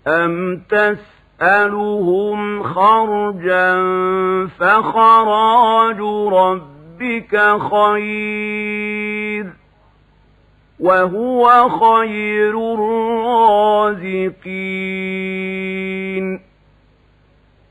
أم تسألهم خرجا فخراج ربك خير وهو خير الرازقين